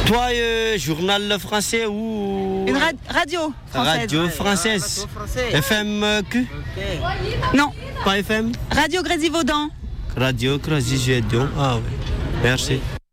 Toi, journal français ou... Une radio française. Radio française. FMQ? Non. Pas FM? Radio Grésivaudan. Radio Grésivaudan. Ah oui. Merci.